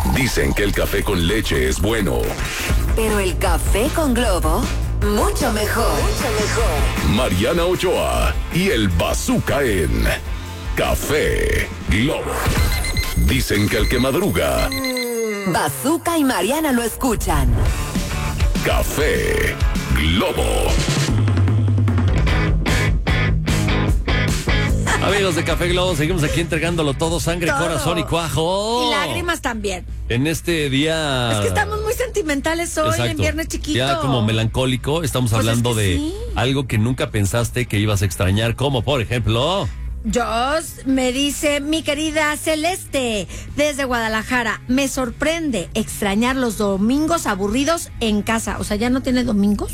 Dicen que el café con leche es bueno. Pero el café con Globo, mucho mejor. Mucho mejor. Mariana Ochoa y el Bazooka en Café Globo. Dicen que el que madruga, Bazooka y Mariana lo escuchan. Café Globo. Amigos de Café Globo, seguimos aquí entregándolo todo, sangre, Todo. corazón y cuajo. Y lágrimas también. En este día... Es que estamos muy sentimentales hoy, Exacto. en Viernes Chiquito. Ya como melancólico, estamos Pues hablando es que de sí. algo que nunca pensaste que ibas a extrañar, como por ejemplo... Joss me dice, mi querida Celeste, desde Guadalajara, me sorprende extrañar los domingos aburridos en casa. O sea, ¿ya no tiene domingos?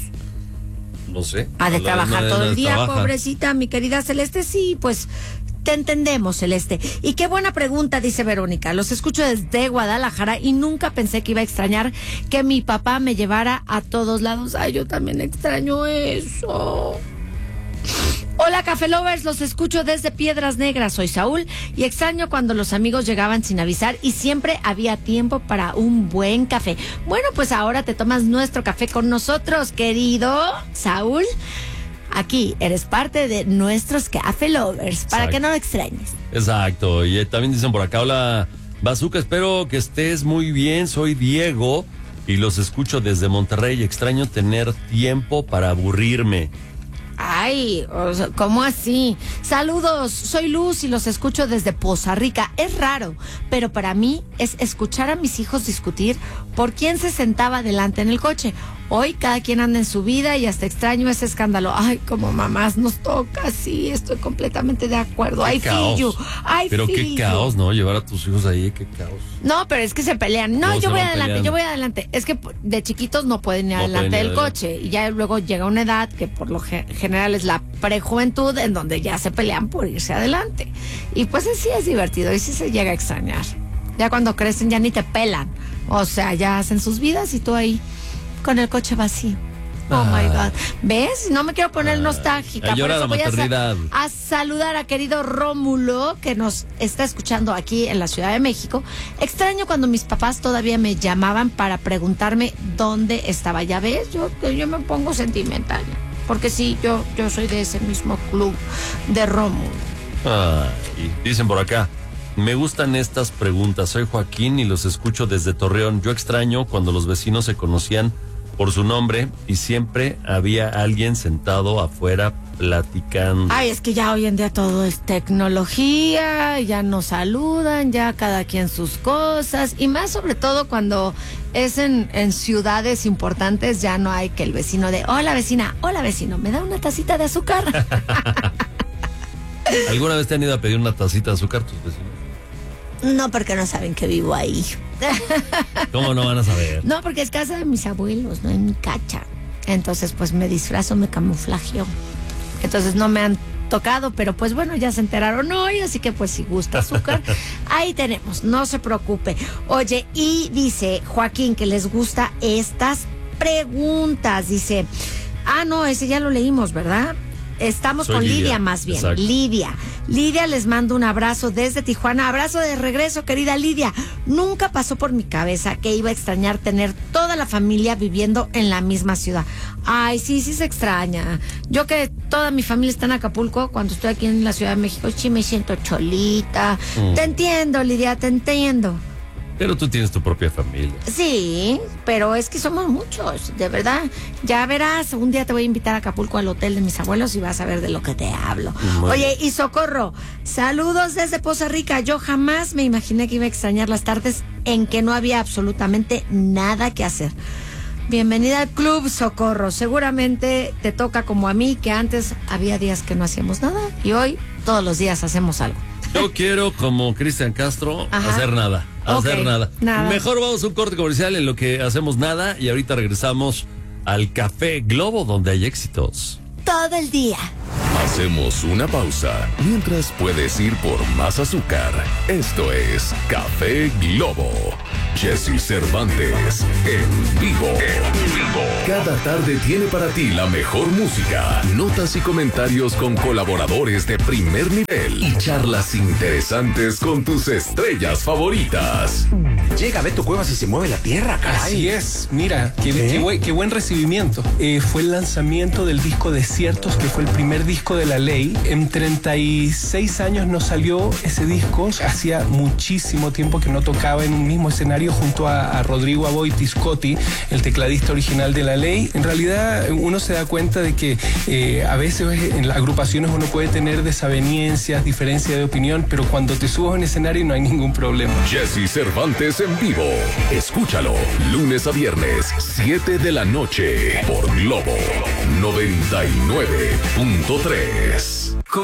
No sé. Ha de trabajar todo el día, trabaja. pobrecita, mi querida Celeste. Sí, pues te entendemos, Celeste. Y qué buena pregunta, dice Verónica. Los escucho desde Guadalajara y nunca pensé que iba a extrañar que mi papá me llevara a todos lados. Ay, yo también extraño eso. Hola, Café Lovers, los escucho desde Piedras Negras. Soy Saúl y extraño cuando los amigos llegaban sin avisar y siempre había tiempo para un buen café. Bueno, pues ahora te tomas nuestro café con nosotros, querido Saúl. Aquí eres parte de nuestros Café Lovers, para Exacto. que no lo extrañes. Exacto, y también dicen por acá, hola Bazooka, espero que estés muy bien, soy Diego y los escucho desde Monterrey, extraño tener tiempo para aburrirme. Ay, o sea, ¿cómo así? Saludos, soy Luz y los escucho desde Poza Rica. Es raro, pero para mí es escuchar a mis hijos discutir por quién se sentaba delante en el coche. Hoy cada quien anda en su vida y hasta extraño ese escándalo. Ay, como mamás nos toca, sí, estoy completamente de acuerdo. Qué Ay, caos. fillo, ay, Pero qué fillo. caos, ¿no? Llevar a tus hijos ahí, qué caos. No, pero es que se pelean. No, Todos yo se voy van adelante, peleando. yo voy adelante. Es que de chiquitos no pueden ir No adelante pueden ir del adelante. coche. Y ya luego llega una edad que por lo general es la prejuventud en donde ya se pelean por irse adelante. Y pues sí es divertido y sí se llega a extrañar. Ya cuando crecen ya ni te pelan. O sea, ya hacen sus vidas y tú ahí con el coche vacío. Oh my God. ¿Ves? No me quiero poner nostálgica. Ay, llora Por eso la voy maternidad. a saludar a querido Rómulo, que nos está escuchando aquí en la Ciudad de México. Extraño cuando mis papás todavía me llamaban para preguntarme dónde estaba. Ya ves, yo me pongo sentimental. Porque sí, yo soy de ese mismo club de Rómulo. Ay, dicen por acá, me gustan estas preguntas, soy Joaquín y los escucho desde Torreón. Yo extraño cuando los vecinos se conocían por su nombre y siempre había alguien sentado afuera platicando. Ay, es que ya hoy en día todo es tecnología, ya nos saludan, ya cada quien sus cosas, y más sobre todo cuando es en ciudades importantes, ya no hay que el vecino de, hola vecina, hola vecino, ¿me da una tacita de azúcar? ¿Alguna vez te han ido a pedir una tacita de azúcar tus vecinos? No, porque no saben que vivo ahí. ¿Cómo no van a saber? No, porque es casa de mis abuelos, no en mi cacha. Entonces, pues me disfrazo, me camuflagio. Entonces no me han tocado, pero pues bueno, ya se enteraron hoy, así que pues si gusta azúcar, ahí tenemos, no se preocupe. Oye, y dice Joaquín que les gusta estas preguntas, dice, no, ese ya lo leímos, ¿verdad? Estamos Soy con Lidia, Lidia más bien. exacto. Lidia, les mando un abrazo desde Tijuana. Abrazo de regreso, querida Lidia. Nunca pasó por mi cabeza que iba a extrañar tener toda la familia viviendo en la misma ciudad. Ay, sí se extraña. Yo que toda mi familia está en Acapulco, cuando estoy aquí en la Ciudad de México, sí me siento cholita. Te entiendo, Lidia, te entiendo. Pero tú tienes tu propia familia. Sí, pero es que somos muchos, de verdad. Ya verás, un día te voy a invitar a Acapulco al hotel de mis abuelos y vas a ver de lo que te hablo. Muy Oye, y Socorro, saludos desde Poza Rica. Yo jamás me imaginé que iba a extrañar las tardes en que no había absolutamente nada que hacer. Bienvenida al club, Socorro. Seguramente te toca como a mí, que antes había días que no hacíamos nada y hoy todos los días hacemos algo. Yo quiero, como Cristian Castro, Ajá. hacer nada. Hacer Ok, nada. nada. Mejor vamos a un corte comercial en lo que hacemos nada y ahorita regresamos al Café Globo, donde hay éxitos. Todo el día. Hacemos una pausa mientras puedes ir por más azúcar. Esto es Café Globo. Jesse Cervantes en vivo. Cada tarde tiene para ti la mejor música, notas y comentarios con colaboradores de primer nivel y charlas interesantes con tus estrellas favoritas. Llega Beto Cuevas y se mueve la tierra, caray. Así es, mira, qué buen recibimiento. Fue el lanzamiento del disco Desiertos, que fue el primer disco de La Ley. En 36 años no salió ese disco. Hacía muchísimo tiempo que no tocaba en un mismo escenario junto a Rodrigo Aboiti Scotti, el tecladista original de La Ley. En realidad uno se da cuenta de que a veces en las agrupaciones uno puede tener desavenencias, diferencia de opinión, pero cuando te subes a un escenario no hay ningún problema. Jesse Cervantes en vivo. Escúchalo lunes a viernes, 7 de la noche por Globo 99.3.